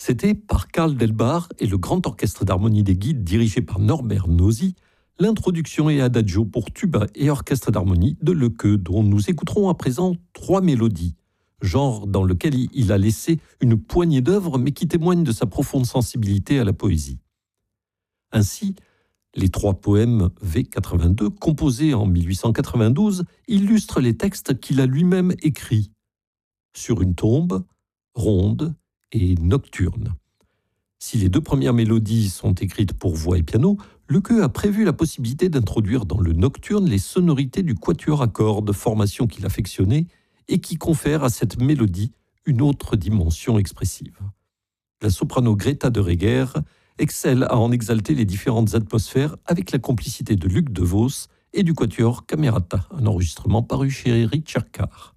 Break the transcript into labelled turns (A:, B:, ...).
A: C'était par Karl Delbar et le Grand Orchestre d'harmonie des Guides dirigé par Norbert Nosy, l'introduction et adagio pour tuba et orchestre d'harmonie de Lekeu, dont nous écouterons à présent 3 mélodies, genre dans lequel il a laissé une poignée d'œuvres mais qui témoignent de sa profonde sensibilité à la poésie. Ainsi, les 3 poèmes V82, composés en 1892, illustrent les textes qu'il a lui-même écrits. Sur une tombe, ronde et nocturne. Si les 2 premières mélodies sont écrites pour voix et piano, Lekeu a prévu la possibilité d'introduire dans le nocturne les sonorités du quatuor à cordes, formation qu'il affectionnait et qui confère à cette mélodie une autre dimension expressive. La soprano Greta de Reger excelle à en exalter les différentes atmosphères avec la complicité de Luc DeVos et du quatuor Camerata, un enregistrement paru chez Richard Carr.